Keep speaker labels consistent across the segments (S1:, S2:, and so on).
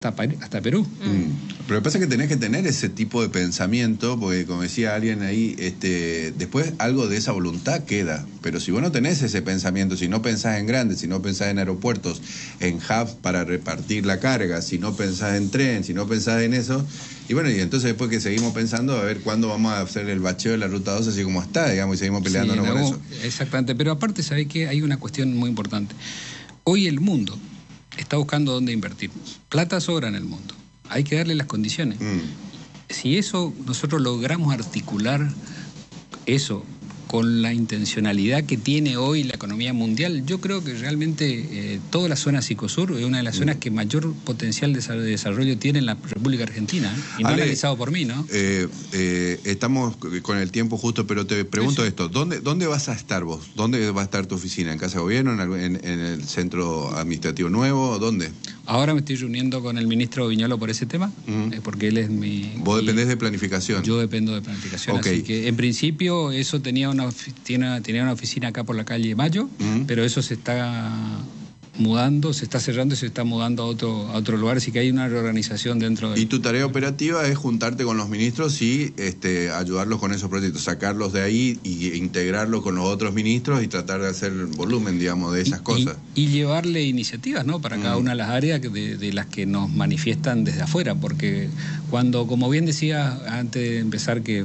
S1: hasta Perú.
S2: Pero lo que pasa es que tenés que tener ese tipo de pensamiento, porque como decía alguien ahí, después algo de esa voluntad queda. Pero si vos no tenés ese pensamiento, si no pensás en grandes, si no pensás en aeropuertos, en hubs para repartir la carga, si no pensás en tren, si no pensás en eso, y bueno, y entonces después que seguimos pensando a ver cuándo vamos a hacer el bacheo de la Ruta 2 así como está, digamos, y seguimos peleándonos con eso.
S1: Exactamente, pero aparte, ¿sabés qué? Hay una cuestión muy importante. Hoy el mundo está buscando dónde invertir. Plata sobra en el mundo. Hay que darle las condiciones. Si eso nosotros logramos articular eso con la intencionalidad que tiene hoy la economía mundial, yo creo que realmente toda la zona Psicosur es una de las zonas que mayor potencial de desarrollo tiene en la República Argentina, y no analizado por mí, ¿no?
S2: Estamos con el tiempo justo, pero te pregunto esto, ¿dónde vas a estar vos? ¿Dónde va a estar tu oficina? ¿En Casa de Gobierno? ¿En el Centro Administrativo Nuevo? ¿Dónde?
S1: Ahora me estoy reuniendo con el ministro Viñolo por ese tema, porque él es mi...
S2: ¿Vos dependés de planificación?
S1: Yo dependo de planificación, así que en principio eso tenía una oficina acá por la calle Mayo, pero eso se está mudando, se está cerrando y se está mudando a otro lugar, así que hay una reorganización dentro de...
S2: Y tu tarea operativa es juntarte con los ministros y ayudarlos con esos proyectos, sacarlos de ahí y integrarlos con los otros ministros y tratar de hacer volumen, digamos, de esas cosas.
S1: Y llevarle iniciativas, ¿no?, para cada una de las áreas de las que nos manifiestan desde afuera, porque cuando, como bien decía antes de empezar, que...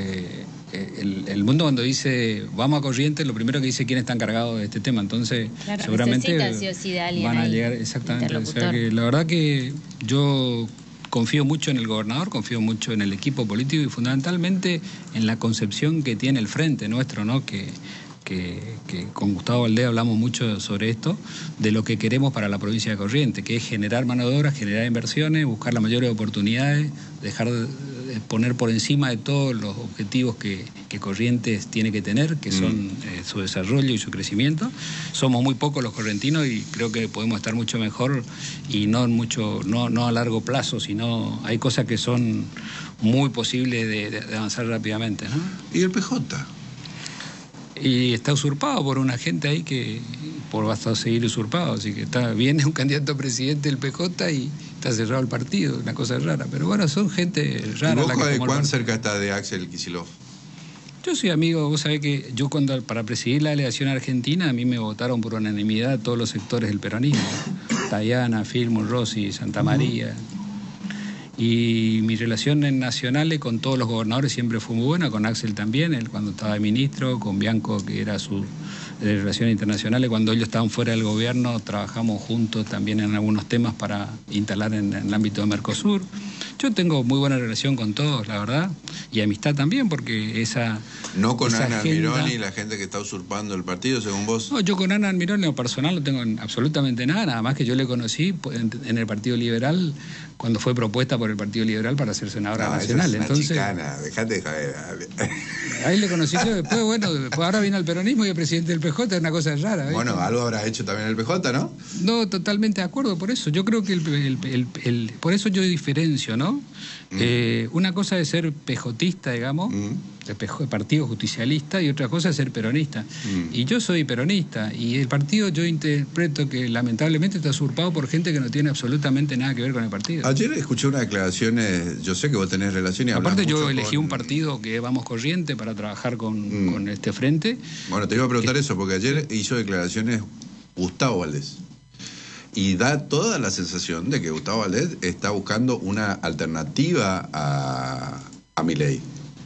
S1: el mundo cuando dice vamos a Corrientes, lo primero que dice quién está encargado de este tema, entonces claro, seguramente
S3: sí de alguien
S1: van a llegar exactamente. O sea que la verdad que yo confío mucho en el gobernador, confío mucho en el equipo político y fundamentalmente en la concepción que tiene el frente nuestro, ¿no? Que con Gustavo Valdés hablamos mucho sobre esto, de lo que queremos para la provincia de Corrientes, que es generar mano de obra, generar inversiones, buscar las mayores oportunidades, dejar de poner por encima de todos los objetivos que Corrientes tiene que tener, que son su desarrollo y su crecimiento. Somos muy pocos los correntinos y creo que podemos estar mucho mejor, y no a largo plazo, sino hay cosas que son muy posibles de avanzar rápidamente, ¿no?
S2: ¿Y el PJ?
S1: Y está usurpado por una gente ahí que va a seguir usurpado, así que viene un candidato a presidente del PJ y está cerrado el partido, una cosa rara, pero bueno, son gente rara.
S2: ¿Y vos cuán cerca está de Axel Kicillof?
S1: Yo soy amigo, vos sabés que yo para presidir la delegación argentina, a mí me votaron por unanimidad todos los sectores del peronismo, Tayana, Filmus, Rossi, Santa María. Y mis relaciones nacionales con todos los gobernadores siempre fue muy buena, con Axel también, él cuando estaba de ministro, con Bianco, que era su de Relaciones Internacionales, cuando ellos estaban fuera del gobierno, trabajamos juntos también en algunos temas para instalar en el ámbito de Mercosur. Yo tengo muy buena relación con todos, la verdad, y amistad también, porque
S2: ¿No con Ana Almirón y la gente que está usurpando el partido, según vos?
S1: No, yo con Ana Almirón en lo personal no tengo absolutamente nada más que yo le conocí en el Partido Liberal, cuando fue propuesta por el Partido Liberal para ser senadora nacional.
S2: Es una
S1: entonces
S2: chicana, dejate de joder.
S1: Ahí le conocí yo, después ahora vino al peronismo y el presidente del PJ, es una cosa rara, ¿ves?
S2: Bueno, algo habrá hecho también el PJ, ¿no?
S1: No, totalmente de acuerdo, por eso. Yo creo que por eso yo diferencio, ¿no? Una cosa es ser pejotista, digamos, de partido justicialista, y otra cosa es ser peronista. Y yo soy peronista, y el partido yo interpreto que lamentablemente está usurpado por gente que no tiene absolutamente nada que ver con el partido.
S2: Ayer escuché unas declaraciones, yo sé que vos tenés relación y
S1: aparte yo elegí un partido que Vamos Corriente para trabajar con este frente.
S2: Bueno, te iba a preguntar eso, porque ayer hizo declaraciones Gustavo Valdés. Y da toda la sensación de que Gustavo Valdés está buscando una alternativa a Milei.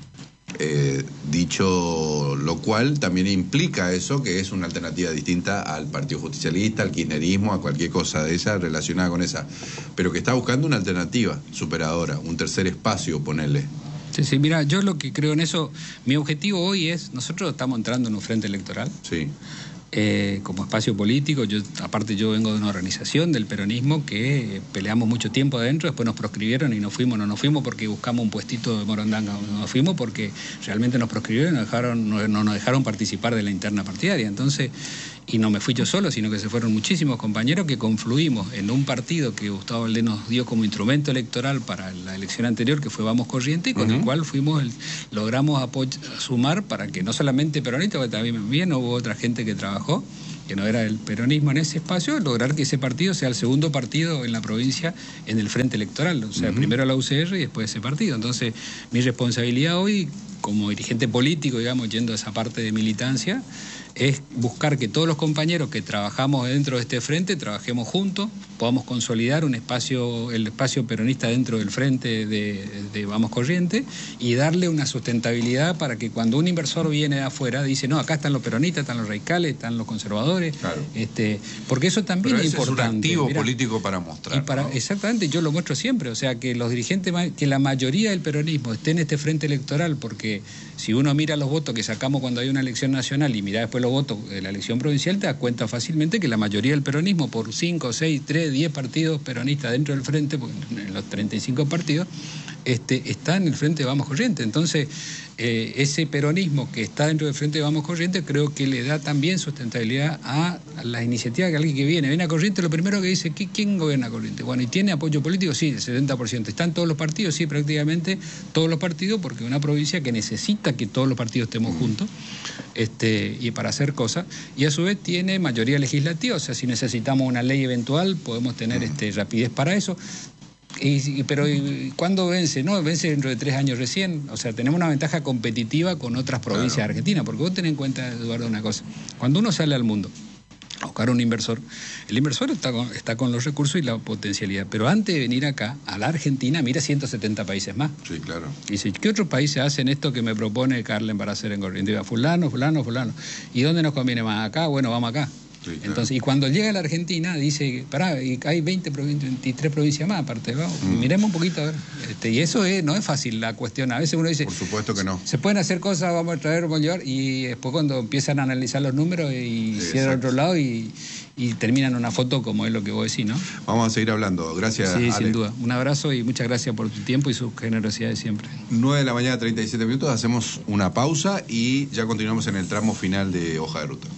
S2: Dicho lo cual, también implica eso, que es una alternativa distinta al Partido Justicialista, al kirchnerismo, a cualquier cosa de esa relacionada con esa. Pero que está buscando una alternativa superadora, un tercer espacio, ponerle.
S1: Sí, mira, yo lo que creo en eso, mi objetivo hoy es, nosotros estamos entrando en un frente electoral.
S2: Sí.
S1: Como espacio político, aparte yo vengo de una organización del peronismo que peleamos mucho tiempo adentro, después nos proscribieron y no nos fuimos porque buscamos un puestito de Morondanga, nos fuimos porque realmente nos proscribieron y no nos dejaron participar de la interna partidaria. Entonces, y no me fui yo solo, sino que se fueron muchísimos compañeros que confluimos en un partido que Gustavo Valdés nos dio como instrumento electoral para la elección anterior, que fue Vamos Corriente, y con el cual logramos sumar para que no solamente peronistas, porque también hubo otra gente que trabajó, que no era el peronismo en ese espacio, lograr que ese partido sea el segundo partido en la provincia en el frente electoral. O sea, primero la UCR y después ese partido. Entonces, mi responsabilidad hoy, como dirigente político, digamos, yendo a esa parte de militancia, es buscar que todos los compañeros que trabajamos dentro de este frente trabajemos juntos, podamos consolidar el espacio peronista dentro del frente de Vamos Corrientes y darle una sustentabilidad para que cuando un inversor viene de afuera dice, no, acá están los peronistas, están los radicales, están los conservadores, claro. Porque eso también es importante.
S2: Es un activo político para mostrar.
S1: ¿No? Exactamente, yo lo muestro siempre, o sea, que los dirigentes, que la mayoría del peronismo esté en este frente electoral, porque si uno mira los votos que sacamos cuando hay una elección nacional y mira después los votos de la elección provincial, te das cuenta fácilmente que la mayoría del peronismo, por 5, 6, 3, 10 partidos peronistas dentro del frente, en los 35 partidos, está en el frente de Vamos Corrientes. Entonces, ese peronismo que está dentro del frente de Vamos Corrientes, creo que le da también sustentabilidad a las iniciativas que alguien que viene a Corrientes, lo primero que dice, ¿quién gobierna Corrientes? Bueno, ¿y tiene apoyo político? Sí, el 70%. ¿Están todos los partidos? Sí, prácticamente todos los partidos, porque es una provincia que necesita que todos los partidos estemos juntos y para hacer cosas, y a su vez tiene mayoría legislativa, o sea, si necesitamos una ley eventual, podemos tener rapidez para eso. Pero ¿cuándo vence? No, vence dentro de 3 años recién. O sea, tenemos una ventaja competitiva con otras provincias de Argentina, porque vos tenés en cuenta, Eduardo, una cosa. Cuando uno sale al mundo a buscar un inversor, el inversor está con los recursos y la potencialidad. Pero antes de venir acá, a la Argentina, mira 170 países más.
S2: Sí, claro.
S1: Y dice, ¿qué otros países hacen esto que me propone Carlen para hacer en Corrientes? Fulano. ¿Y dónde nos conviene más? ¿Acá? Bueno, vamos acá. Sí, claro. Entonces, y cuando llega a la Argentina, dice, pará, hay 23 provincias más aparte, vamos, miremos un poquito a ver. Y eso no es fácil la cuestión. A veces uno dice,
S2: por supuesto que no.
S1: Se pueden hacer cosas, vamos a traer, vamos a llevar, y después cuando empiezan a analizar los números y cierran otro lado y terminan una foto como es lo que vos decís, ¿no?
S2: Vamos a seguir hablando. Gracias,
S1: sí,
S2: Ale.
S1: Sin duda. Un abrazo y muchas gracias por tu tiempo y su generosidad de siempre.
S2: 9:37 a.m, hacemos una pausa y ya continuamos en el tramo final de Hoja de Ruta.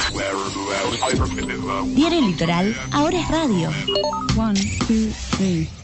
S3: Diario Litoral, ahora es radio. 1, 2, 3.